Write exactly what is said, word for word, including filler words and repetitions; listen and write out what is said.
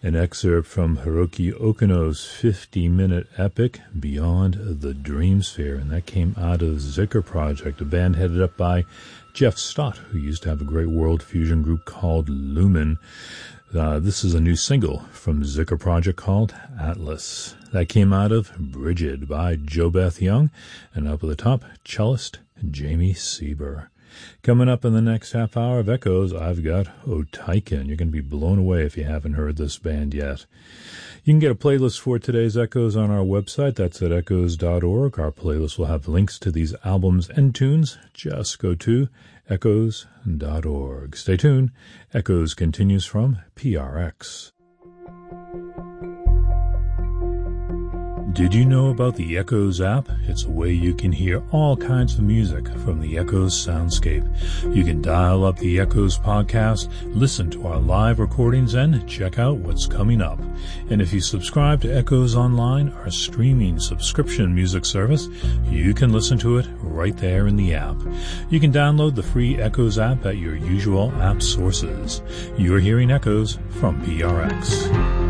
An excerpt from Hiroki Okino's fifty-minute epic, Beyond the Dreamsphere, and that came out of Zika Project, a band headed up by Jeff Stott, who used to have a great world fusion group called Lumen. Uh, this is a new single from Zika Project called Atlas. That came out of Bridget by JoBeth Young, and up at the top, cellist Jamie Sieber. Coming up in the next half hour of Echoes, I've got Otaiken. You're going to be blown away if you haven't heard this band yet. You can get a playlist for today's Echoes on our website. That's at echoes dot org. Our playlist will have links to these albums and tunes. Just go to echoes dot org. Stay tuned. Echoes continues from P R X. Did you know about the Echoes app? It's a way you can hear all kinds of music from the Echoes soundscape. You can dial up the Echoes podcast, listen to our live recordings, and check out what's coming up. And if you subscribe to Echoes Online, our streaming subscription music service, you can listen to it right there in the app. You can download the free Echoes app at your usual app sources. You're hearing Echoes from P R X.